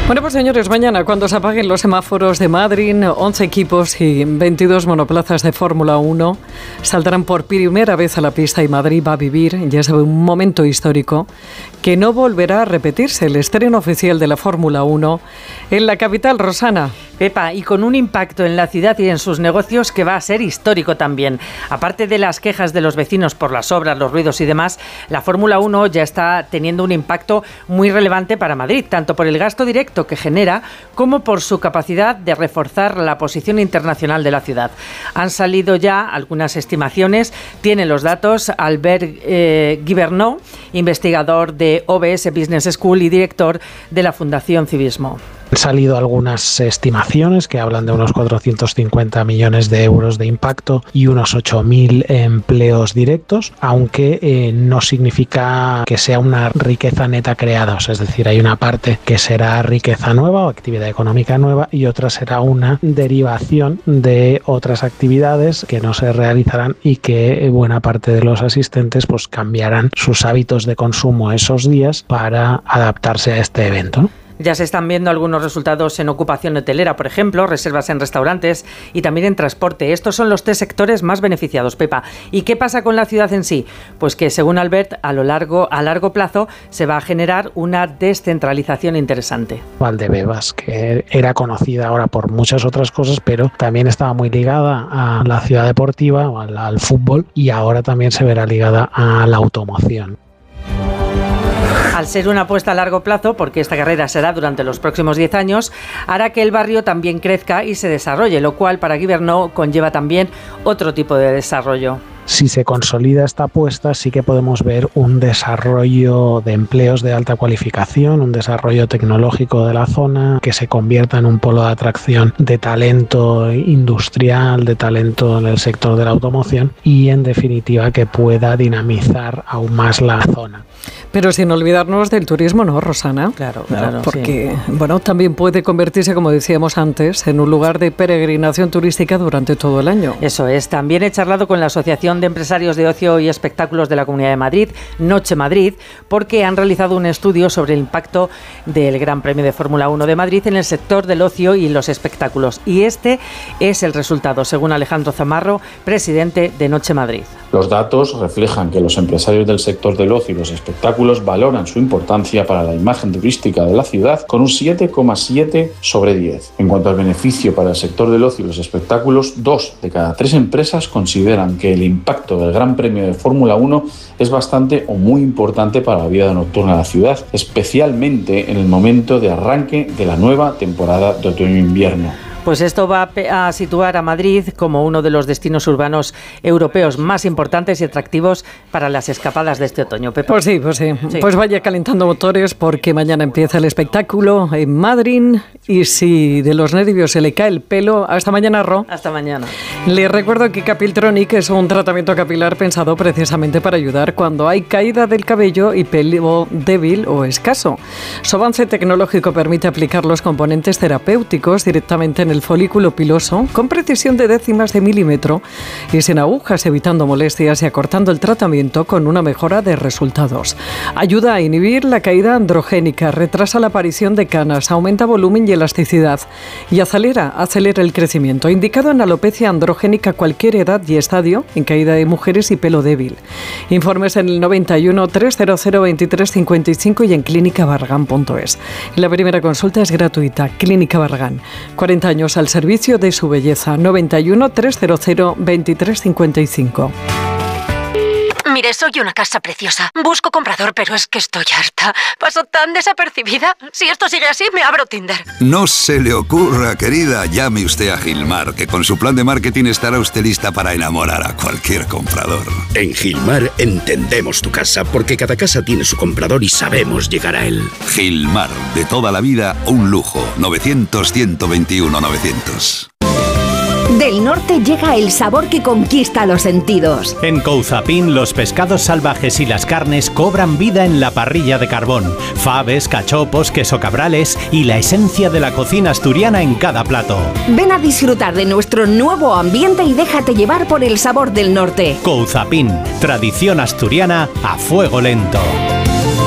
Bueno, pues señores, mañana cuando se apaguen los semáforos de Madrid, 11 equipos y 22 monoplazas de Fórmula 1 saldrán por primera vez a la pista y Madrid va a vivir, ya sabe, un momento histórico que no volverá a repetirse, el estreno oficial de la Fórmula 1 en la capital, Rosana. Pepa, y con un impacto en la ciudad y en sus negocios que va a ser histórico también. Aparte de las quejas de los vecinos por las obras, los ruidos y demás, la Fórmula 1 ya está teniendo un impacto muy relevante para Madrid, tanto por el gasto directo que genera como por su capacidad de reforzar la posición internacional de la ciudad. Han salido ya algunas estimaciones, tiene los datos Albert Guibernau, investigador de OBS Business School y director de la Fundación Civismo. Han salido algunas estimaciones que hablan de unos 450 millones de euros de impacto y unos 8.000 empleos directos, aunque no significa que sea una riqueza neta creada. O sea, es decir, hay una parte que será riqueza nueva o actividad económica nueva y otra será una derivación de otras actividades que no se realizarán y que buena parte de los asistentes pues cambiarán sus hábitos de consumo esos días para adaptarse a este evento, ¿no? Ya se están viendo algunos resultados en ocupación hotelera, por ejemplo, reservas en restaurantes y también en transporte. Estos son los 3 sectores más beneficiados, Pepa. ¿Y qué pasa con la ciudad en sí? Pues que, según Albert, a largo plazo se va a generar una descentralización interesante. Valdebebas, que era conocida ahora por muchas otras cosas, pero también estaba muy ligada a la ciudad deportiva o al fútbol, y ahora también se verá ligada a la automoción. Al ser una apuesta a largo plazo, porque esta carrera será durante los próximos 10 años, hará que el barrio también crezca y se desarrolle, lo cual para Guibernau conlleva también otro tipo de desarrollo. Si se consolida esta apuesta, sí que podemos ver un desarrollo de empleos de alta cualificación, un desarrollo tecnológico de la zona, que se convierta en un polo de atracción de talento industrial, de talento en el sector de la automoción y, en definitiva, que pueda dinamizar aún más la zona. Pero sin olvidarnos del turismo, ¿no, Rosana? Claro, porque, sí. Bueno, también puede convertirse, como decíamos antes, en un lugar de peregrinación turística durante todo el año. Eso es. También he charlado con la Asociación de Empresarios de Ocio y Espectáculos de la Comunidad de Madrid, Noche Madrid, porque han realizado un estudio sobre el impacto del Gran Premio de Fórmula 1 de Madrid en el sector del ocio y los espectáculos. Y este es el resultado, según Alejandro Zamarro, presidente de Noche Madrid. Los datos reflejan que los empresarios del sector del ocio y los espectáculos valoran su importancia para la imagen turística de la ciudad con un 7,7 sobre 10. En cuanto al beneficio para el sector del ocio y los espectáculos, 2 de cada 3 empresas consideran que el impacto del Gran Premio de Fórmula 1 es bastante o muy importante para la vida nocturna de la ciudad, especialmente en el momento de arranque de la nueva temporada de otoño-invierno. Pues esto va a situar a Madrid como uno de los destinos urbanos europeos más importantes y atractivos para las escapadas de este otoño, Pepe. Pues sí. Pues vaya calentando motores porque mañana empieza el espectáculo en Madrid y si de los nervios se le cae el pelo, hasta mañana, Ro. Hasta mañana. Le recuerdo que Capiltronic es un tratamiento capilar pensado precisamente para ayudar cuando hay caída del cabello y pelo débil o escaso. Su avance tecnológico permite aplicar los componentes terapéuticos directamente en el folículo piloso con precisión de décimas de milímetro y sin agujas, evitando molestias y acortando el tratamiento con una mejora de resultados. Ayuda a inhibir la caída androgénica, retrasa la aparición de canas, aumenta volumen y elasticidad y acelera el crecimiento. Indicado en alopecia androgénica cualquier edad y estadio, en caída de mujeres y pelo débil. Informes en el 91 300 2355 y en clínicabarragán.es. La primera consulta es gratuita. Clínica Barragán. 40 años al servicio de su belleza. 91 300 2355. Mire, soy una casa preciosa. Busco comprador, pero es que estoy harta. Paso tan desapercibida. Si esto sigue así, me abro Tinder. No se le ocurra, querida. Llame usted a Gilmar, que con su plan de marketing estará usted lista para enamorar a cualquier comprador. En Gilmar entendemos tu casa, porque cada casa tiene su comprador y sabemos llegar a él. Gilmar, de toda la vida, un lujo. 900-121-900. Del norte llega el sabor que conquista los sentidos. En Couzapin, los pescados salvajes y las carnes cobran vida en la parrilla de carbón. Faves, cachopos, queso cabrales y la esencia de la cocina asturiana en cada plato. Ven a disfrutar de nuestro nuevo ambiente y déjate llevar por el sabor del norte. Couzapin, tradición asturiana a fuego lento.